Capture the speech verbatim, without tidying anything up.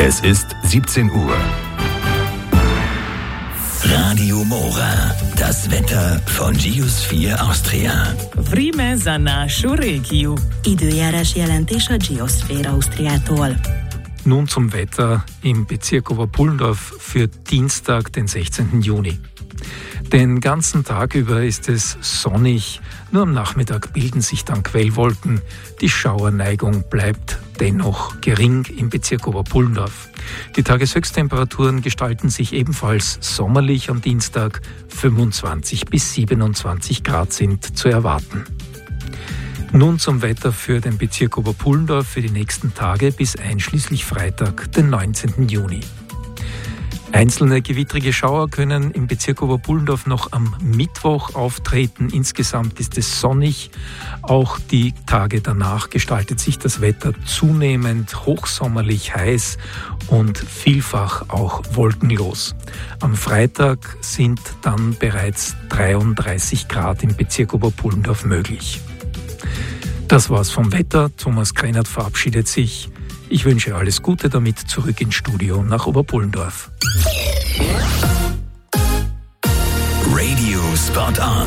Es ist siebzehn Uhr. Radio Mora, das Wetter von Geosphere Austria. Vreme za našu regiju. Időjárás jelentés a Geosphere Austriától. Nun zum Wetter im Bezirk Oberpullendorf für Dienstag, den sechzehnten Juni. Den ganzen Tag über ist es sonnig, nur am Nachmittag bilden sich dann Quellwolken. Die Schauerneigung bleibt dennoch gering im Bezirk Oberpullendorf. Die Tageshöchsttemperaturen gestalten sich ebenfalls sommerlich am Dienstag. fünfundzwanzig bis siebenundzwanzig Grad sind zu erwarten. Nun zum Wetter für den Bezirk Oberpullendorf für die nächsten Tage bis einschließlich Freitag, den neunzehnten Juni. Einzelne gewittrige Schauer können im Bezirk Oberpullendorf noch am Mittwoch auftreten. Insgesamt ist es sonnig. Auch die Tage danach gestaltet sich das Wetter zunehmend hochsommerlich heiß und vielfach auch wolkenlos. Am Freitag sind dann bereits dreiunddreißig Grad im Bezirk Oberpullendorf möglich. Das war's vom Wetter. Thomas Kreinert verabschiedet sich. Ich wünsche alles Gute damit zurück ins Studio nach Oberpullendorf. Radio Spot On.